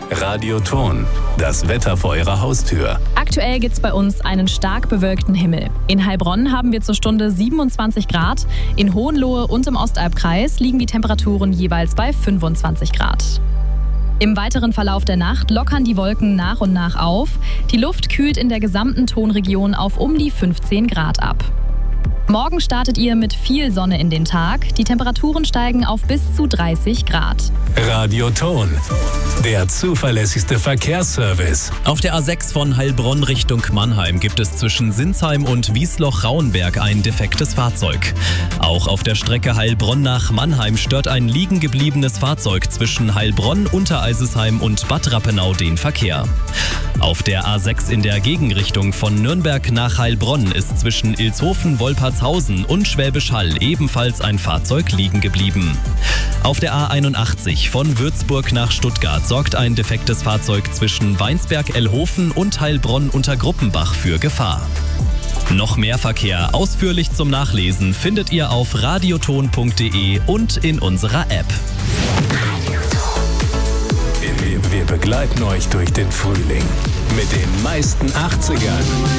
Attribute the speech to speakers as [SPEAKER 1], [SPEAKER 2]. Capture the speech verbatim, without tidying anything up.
[SPEAKER 1] Radioton, das Wetter vor Ihrer Haustür.
[SPEAKER 2] Aktuell gibt es bei uns einen stark bewölkten Himmel. In Heilbronn haben wir zur Stunde siebenundzwanzig Grad. In Hohenlohe und im Ostalbkreis liegen die Temperaturen jeweils bei fünfundzwanzig Grad. Im weiteren Verlauf der Nacht lockern die Wolken nach und nach auf. Die Luft kühlt in der gesamten Tonregion auf um die fünfzehn Grad ab. Morgen startet ihr mit viel Sonne in den Tag. Die Temperaturen steigen auf bis zu dreißig Grad.
[SPEAKER 1] Radioton, der zuverlässigste Verkehrsservice.
[SPEAKER 3] Auf der A sechs von Heilbronn Richtung Mannheim gibt es zwischen Sinsheim und Wiesloch-Rauenberg ein defektes Fahrzeug. Auch auf der Strecke Heilbronn nach Mannheim stört ein liegen gebliebenes Fahrzeug zwischen Heilbronn, Untereisesheim und Bad Rappenau den Verkehr. Auf der A sechs in der Gegenrichtung von Nürnberg nach Heilbronn ist zwischen Ilshofen, Wolpertshausen und Schwäbisch Hall ebenfalls ein Fahrzeug liegen geblieben. Auf der A einundachtzig von Würzburg nach Stuttgart sorgt ein defektes Fahrzeug zwischen Weinsberg-Ellhofen und Heilbronn unter Gruppenbach für Gefahr. Noch mehr Verkehr ausführlich zum Nachlesen findet ihr auf radioton punkt de und in unserer App.
[SPEAKER 1] Wir begleiten euch durch den Frühling mit den meisten achtzigern.